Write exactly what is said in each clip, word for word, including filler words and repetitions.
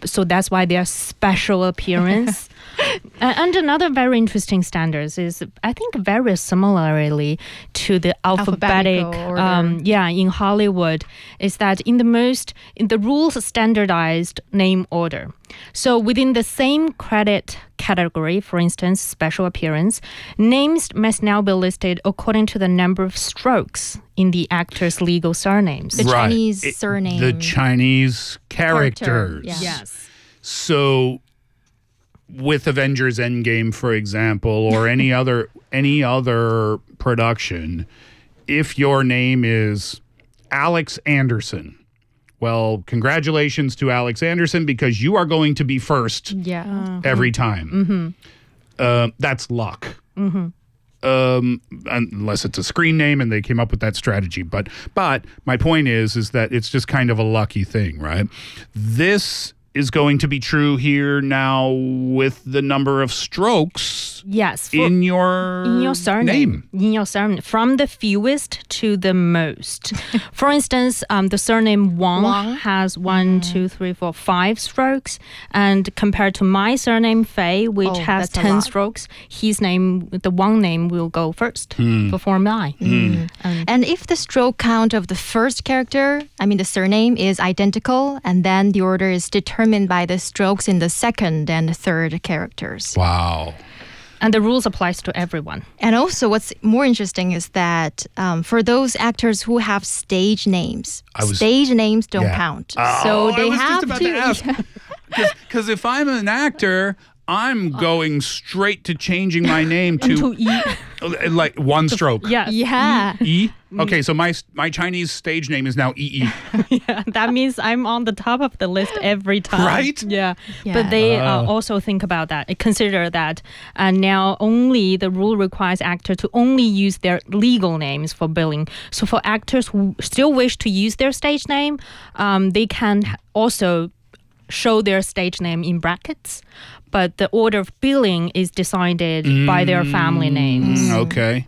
so that's why they are special appearance. Uh, and another very interesting standards is, I think, very similarly to the alphabetic, um, yeah, in Hollywood, is that in the most, in the rules standardized name order. So within the same credit category, for instance, special appearance, names must now be listed according to the number of strokes in the actor's legal surnames. The Right. Chinese It- surname. The Chinese characters. Character, yeah. Yes. So with Avengers Endgame, for example, or any other any other production, if your name is Alex Anderson, well, congratulations to Alex Anderson because you are going to be first Yeah. every time. Mm-hmm. Uh, that's luck. Mm-hmm. Um, unless it's a screen name and they came up with that strategy. But but my point is is that it's just kind of a lucky thing, right? This is going to be true here now with the number of strokes Yes. for- in your in your surname, name. in your surname, from the fewest to the most. For instance, um, the surname Wang, Wang? has one, two, three, four, five strokes, and compared to my surname Fei, which Oh, has that's a ten lot. strokes, his name, the Wang name, will go first Hmm. before mine. And And if the stroke count of the first character, I mean the surname, is identical, and then the order is determined by the strokes in the second and third characters. Wow. and the rules applies to everyone. And also, what's more interesting is that um, for those actors who have stage names, I was- stage names don't Yeah. count. Oh, so I they was just have about to. to ask. Because if I'm an actor, I'm going straight to changing my name to To E. like one stroke. Yes. Yeah. E? Okay, so my my Chinese stage name is now E E. Yeah, that means I'm on the top of the list every time. Right? Yeah. Yeah. But they uh, Oh. also think about that, consider that uh, now only the rule requires actor to only use their legal names for billing. So for actors who still wish to use their stage name, um, they can also show their stage name in brackets, but the order of billing is decided by their family names. Okay.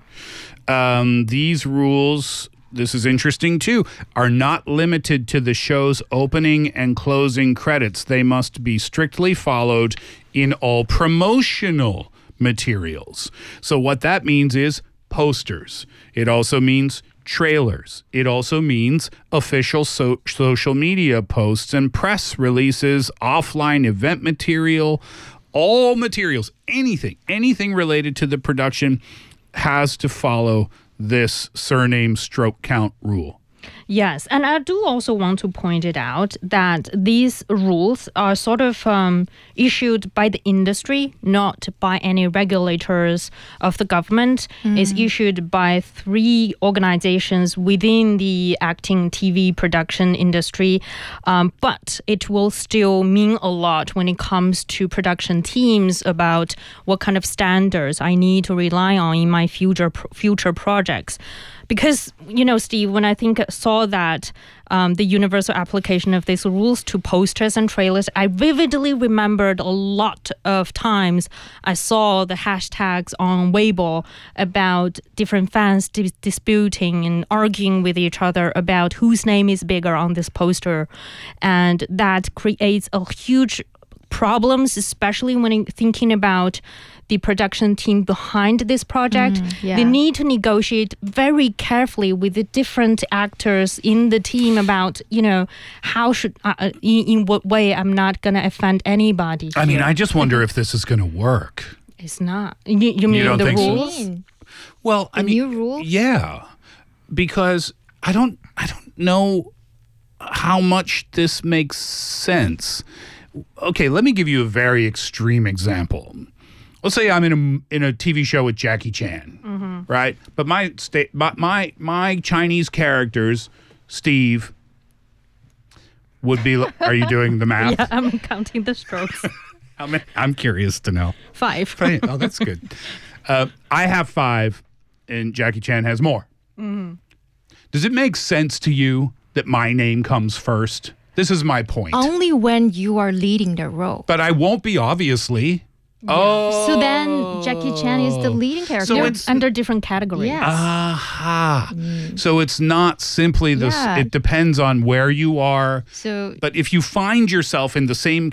Um, these rules, this is interesting too, are not limited to the show's opening and closing credits. They must be strictly followed in all promotional materials. So what that means is posters. It also means trailers. It also means official so- social media posts and press releases, offline event material, all materials, anything, anything related to the production has to follow this surname stroke count rule. Yes, and I do also want to point it out that these rules are sort of um, issued by the industry, not by any regulators of the government. It's issued by three organizations within the acting T V production industry, um, but it will still mean a lot when it comes to production teams about what kind of standards I need to rely on in my future future projects. Because, you know, Steve, when I think saw that um, the universal application of these rules to posters and trailers, I vividly remembered a lot of times I saw the hashtags on Weibo about different fans dis- disputing and arguing with each other about whose name is bigger on this poster. And that creates a huge problems, especially when it- thinking about the production team behind this project. yeah. They need to negotiate very carefully with the different actors in the team about, you know, how should, uh, uh, in, in what way I'm not going to offend anybody. I mean, here. I just wonder if this is going to work. It's not. You, you mean don't the think so? rules? Mean. Well, I The mean, new rule? yeah, because I don't, I don't know how much this makes sense. Okay, let me give you a very extreme example. Let's say I'm in a in a T V show with Jackie Chan, right? But my sta- my, my my Chinese characters, Steve, would be. Are you doing the math? Yeah, I'm counting the strokes. How many? I'm curious to know. Five. Oh, that's good. Uh, I have five, and Jackie Chan has more. Does it make sense to you that my name comes first? This is my point. Only when you are leading the role. But I won't be, obviously. Oh. So then Jackie Chan is the leading character. So They're it's- under different categories. Yes. Aha. So it's not simply this, Yeah. it depends on where you are. So But if you find yourself in the same